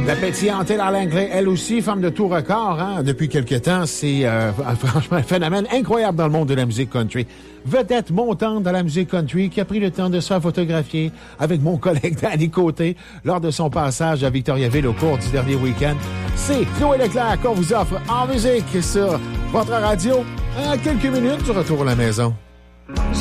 La pétillante à l'anglais, elle aussi, femme de tout record, hein, depuis quelque temps. C'est franchement un phénomène incroyable dans le monde de la musique country. Vedette montante dans la musique country qui a pris le temps de se faire photographier avec mon collègue Danny Côté lors de son passage à Victoriaville au cours du dernier week-end. C'est Chloé Leclerc qu'on vous offre en musique sur votre radio. En quelques minutes, du retour à la maison.